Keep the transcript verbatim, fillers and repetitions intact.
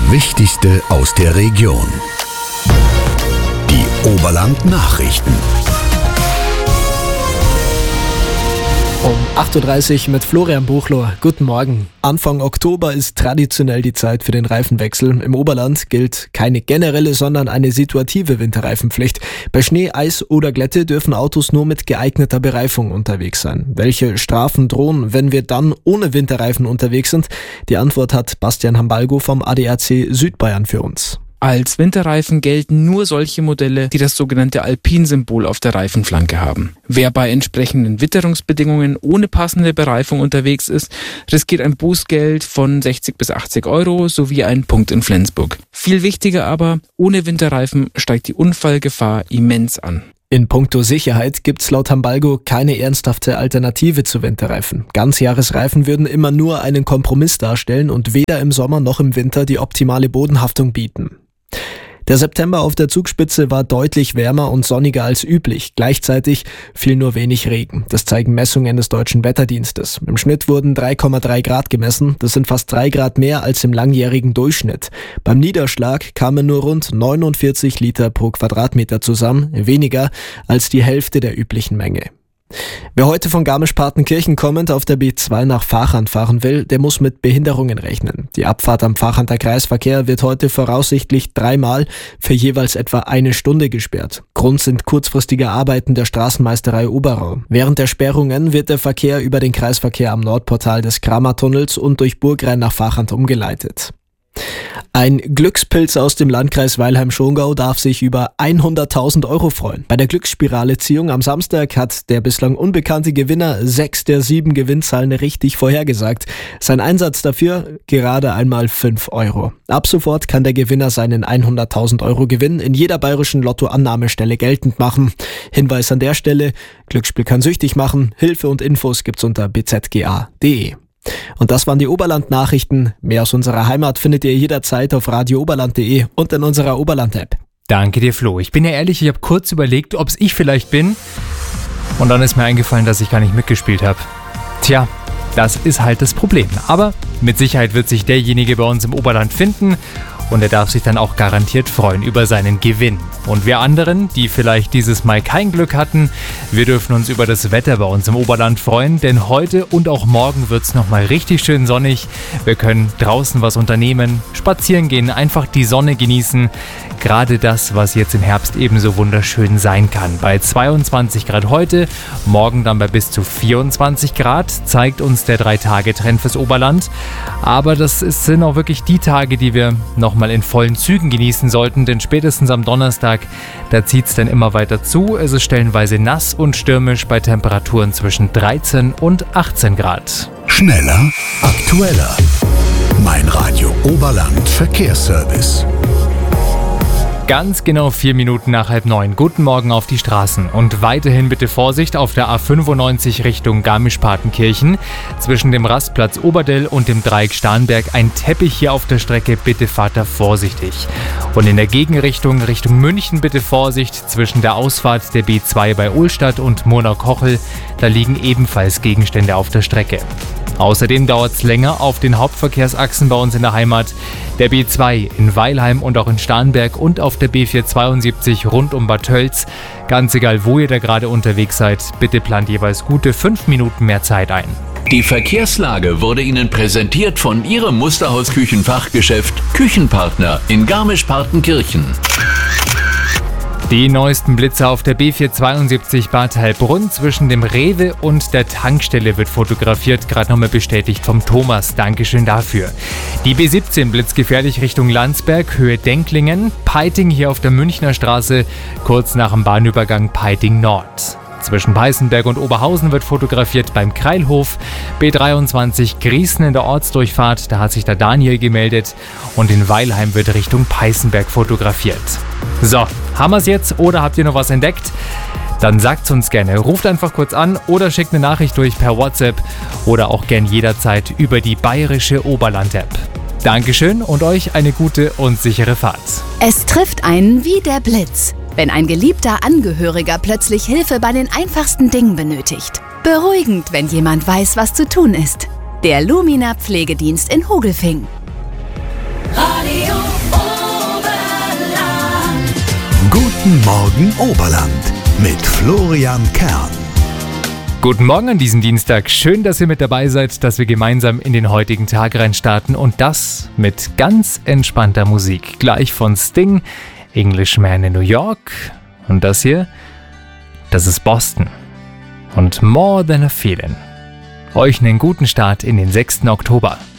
Wichtigste aus der Region. Die Oberland-Nachrichten. Um acht Uhr dreißig mit Florian Buchloh. Guten Morgen. Anfang Oktober ist traditionell die Zeit für den Reifenwechsel. Im Oberland gilt keine generelle, sondern eine situative Winterreifenpflicht. Bei Schnee, Eis oder Glätte dürfen Autos nur mit geeigneter Bereifung unterwegs sein. Welche Strafen drohen, wenn wir dann ohne Winterreifen unterwegs sind? Die Antwort hat Bastian Hambalgo vom A D A C Südbayern für uns. Als Winterreifen gelten nur solche Modelle, die das sogenannte Alpin-Symbol auf der Reifenflanke haben. Wer bei entsprechenden Witterungsbedingungen ohne passende Bereifung unterwegs ist, riskiert ein Bußgeld von sechzig bis achtzig Euro sowie einen Punkt in Flensburg. Viel wichtiger aber, ohne Winterreifen steigt die Unfallgefahr immens an. In puncto Sicherheit gibt's laut Hambalgo keine ernsthafte Alternative zu Winterreifen. Ganzjahresreifen würden immer nur einen Kompromiss darstellen und weder im Sommer noch im Winter die optimale Bodenhaftung bieten. Der September auf der Zugspitze war deutlich wärmer und sonniger als üblich. Gleichzeitig fiel nur wenig Regen. Das zeigen Messungen des Deutschen Wetterdienstes. Im Schnitt wurden drei Komma drei Grad gemessen. Das sind fast drei Grad mehr als im langjährigen Durchschnitt. Beim Niederschlag kamen nur rund neunundvierzig Liter pro Quadratmeter zusammen, weniger als die Hälfte der üblichen Menge. Wer heute von Garmisch-Partenkirchen kommend auf der B zwei nach Vachand fahren will, der muss mit Behinderungen rechnen. Die Abfahrt am Vachander Kreisverkehr wird heute voraussichtlich dreimal für jeweils etwa eine Stunde gesperrt. Grund sind kurzfristige Arbeiten der Straßenmeisterei Oberau. Während der Sperrungen wird der Verkehr über den Kreisverkehr am Nordportal des Kramertunnels und durch Burgrein nach Vachand umgeleitet. Ein Glückspilz aus dem Landkreis Weilheim-Schongau darf sich über hunderttausend Euro freuen. Bei der Glücksspirale-Ziehung am Samstag hat der bislang unbekannte Gewinner sechs der sieben Gewinnzahlen richtig vorhergesagt. Sein Einsatz dafür gerade einmal fünf Euro. Ab sofort kann der Gewinner seinen hunderttausend Euro Gewinn in jeder bayerischen Lottoannahmestelle geltend machen. Hinweis an der Stelle: Glücksspiel kann süchtig machen. Hilfe und Infos gibt's unter b z g a punkt d e. Und das waren die Oberland-Nachrichten. Mehr aus unserer Heimat findet ihr jederzeit auf radio oberland punkt de und in unserer Oberland-App. Danke dir, Flo. Ich bin ja ehrlich, ich habe kurz überlegt, ob es ich vielleicht bin. Und dann ist mir eingefallen, dass ich gar nicht mitgespielt habe. Tja, das ist halt das Problem. Aber mit Sicherheit wird sich derjenige bei uns im Oberland finden. Und er darf sich dann auch garantiert freuen über seinen Gewinn. Und wir anderen, die vielleicht dieses Mal kein Glück hatten, wir dürfen uns über das Wetter bei uns im Oberland freuen, denn heute und auch morgen wird es nochmal richtig schön sonnig. Wir können draußen was unternehmen, spazieren gehen, einfach die Sonne genießen. Gerade das, was jetzt im Herbst ebenso wunderschön sein kann. Bei zweiundzwanzig Grad heute, morgen dann bei bis zu vierundzwanzig Grad, zeigt uns der drei-Tage-Trend fürs Oberland. Aber das sind auch wirklich die Tage, die wir noch mal in vollen Zügen genießen sollten, denn spätestens am Donnerstag, da zieht es dann immer weiter zu. Es ist stellenweise nass und stürmisch bei Temperaturen zwischen dreizehn und achtzehn Grad. Schneller, aktueller. Mein Radio Oberland Verkehrsservice. Ganz genau vier Minuten nach halb neun. Guten Morgen auf die Straßen. Und weiterhin bitte Vorsicht auf der A fünfundneunzig Richtung Garmisch-Partenkirchen. Zwischen dem Rastplatz Oberdell und dem Dreieck Starnberg ein Teppich hier auf der Strecke. Bitte fahrt da vorsichtig. Und in der Gegenrichtung, Richtung München bitte Vorsicht. Zwischen der Ausfahrt der B zwei bei Ohlstadt und Murnau-Kochel. Da liegen ebenfalls Gegenstände auf der Strecke. Außerdem dauert es länger auf den Hauptverkehrsachsen bei uns in der Heimat. Der B zwei in Weilheim und auch in Starnberg und auf der B vierhundertzweiundsiebzig rund um Bad Tölz. Ganz egal, wo ihr da gerade unterwegs seid, bitte plant jeweils gute fünf Minuten mehr Zeit ein. Die Verkehrslage wurde Ihnen präsentiert von Ihrem Musterhaus-Küchenfachgeschäft Küchenpartner in Garmisch-Partenkirchen. Die neuesten Blitze auf der B vierhundertzweiundsiebzig Bad Heilbrunn zwischen dem Rewe und der Tankstelle wird fotografiert, gerade nochmal bestätigt vom Thomas. Dankeschön dafür. Die B siebzehn blitzgefährlich Richtung Landsberg, Höhe Denklingen, Peiting hier auf der Münchner Straße, kurz nach dem Bahnübergang Peiting Nord. Zwischen Peißenberg und Oberhausen wird fotografiert beim Kreilhof. B dreiundzwanzig Griesen in der Ortsdurchfahrt, da hat sich der Daniel gemeldet. Und in Weilheim wird Richtung Peißenberg fotografiert. So, haben wir es jetzt oder habt ihr noch was entdeckt? Dann sagt's uns gerne. Ruft einfach kurz an oder schickt eine Nachricht durch per WhatsApp oder auch gern jederzeit über die bayerische Oberland-App. Dankeschön und euch eine gute und sichere Fahrt. Es trifft einen wie der Blitz, wenn ein geliebter Angehöriger plötzlich Hilfe bei den einfachsten Dingen benötigt. Beruhigend, wenn jemand weiß, was zu tun ist. Der Lumina Pflegedienst in Hogelfing. Radio Guten Morgen Oberland mit Florian Kern. Guten Morgen an diesem Dienstag. Schön, dass ihr mit dabei seid, dass wir gemeinsam in den heutigen Tag reinstarten und das mit ganz entspannter Musik. Gleich von Sting, Englishman in New York und das hier, das ist Boston und More Than a Feeling. Euch einen guten Start in den sechsten Oktober.